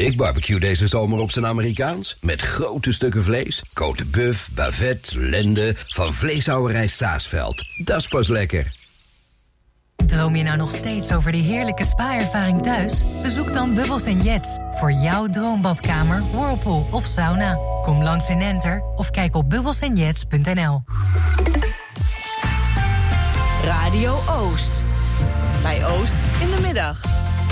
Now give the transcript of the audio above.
Ik barbecue deze zomer op zijn Amerikaans. Met grote stukken vlees, côte bœuf, bavette, lende, van vleeshouwerij Saasveld. Dat is pas lekker. Droom je nou nog steeds over die heerlijke spa-ervaring thuis? Bezoek dan Bubbles & Jets voor jouw droombadkamer, whirlpool of sauna. Kom langs in Enter of kijk op bubbelsandjets.nl. Radio Oost. Bij Oost in de middag.